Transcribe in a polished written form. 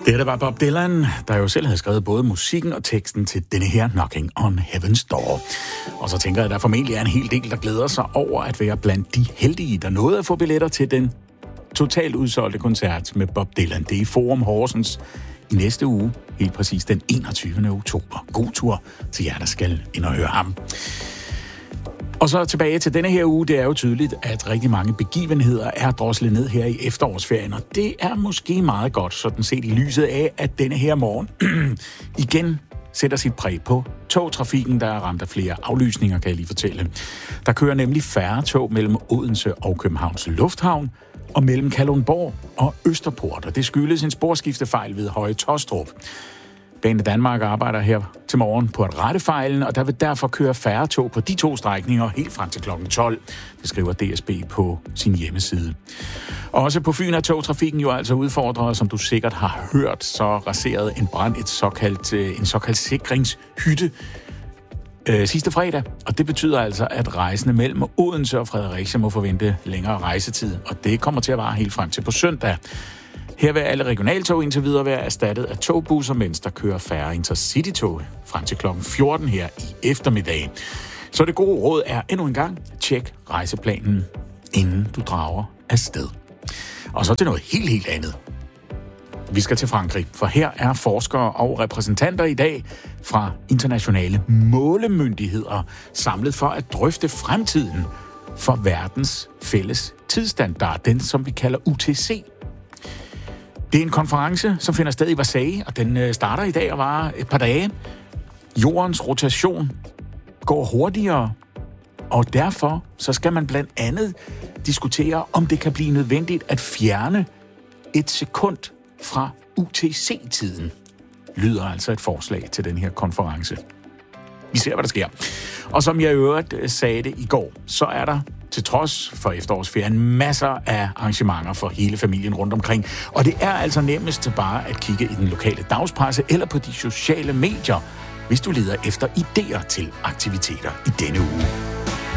Det var Bob Dylan, der jo selv havde skrevet både musikken og teksten til denne her Knocking on Heaven's Door. Og så tænker jeg, at der formentlig er en hel del, der glæder sig over at være blandt de heldige, der nåede at få billetter til den totalt udsolgte koncert med Bob Dylan. Det er i Forum Horsens i næste uge, helt præcis den 21. oktober. God tur til jer, der skal ind og høre ham. Og så tilbage til denne her uge. Det er jo tydeligt, at rigtig mange begivenheder er droslet ned her i efterårsferien, og det er måske meget godt, sådan set i lyset af, at denne her morgen igen sætter sit præg på togtrafikken, der er ramt af flere aflysninger, kan jeg lige fortælle. Der kører nemlig færre tog mellem Odense og Københavns Lufthavn, og mellem Kalundborg og Østerport, og det skyldes en sporskiftefejl ved Høje Taastrup. Banedanmark arbejder her til morgen på at rette fejlen, og der vil derfor køre færre tog på de to strækninger helt frem til kl. 12. Det skriver DSB på sin hjemmeside. Også på Fyn er togtrafikken jo altså udfordret, som du sikkert har hørt, så raserede en brand en såkaldt sikringshytte sidste fredag, og det betyder altså, at rejsende mellem Odense og Fredericia må forvente længere rejsetid, og det kommer til at vare helt frem til på søndag. Her vil alle regionaltog indtil videre være erstattet af togbusser, mens der kører færre intercity-tog frem til kl. 14 her i eftermiddag. Så det gode råd er endnu en gang, tjek rejseplanen, inden du drager afsted. Og så til noget helt andet. Vi skal til Frankrig, for her er forskere og repræsentanter i dag fra internationale målemyndigheder samlet for at drøfte fremtiden for verdens fælles tidsstandard, den som vi kalder UTC. Det er en konference, som finder sted i Versailles, og den starter i dag og varer et par dage. Jordens rotation går hurtigere, og derfor så skal man blandt andet diskutere, om det kan blive nødvendigt at fjerne et sekund fra UTC-tiden. Lyder altså et forslag til den her konference. Vi ser, hvad der sker. Og som jeg i øvrigt sagde det i går, så er der til trods for efterårsferien masser af arrangementer for hele familien rundt omkring. Og det er altså nemmest bare at kigge i den lokale dagspresse eller på de sociale medier, hvis du leder efter idéer til aktiviteter i denne uge.